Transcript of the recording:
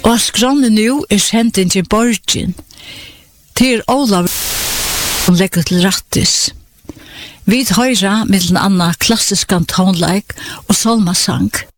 Og skrånne nu sending til Borgin. Til Olav som legger til rattis. Vi høyra mellom anna klassisk tonleik og salmasang.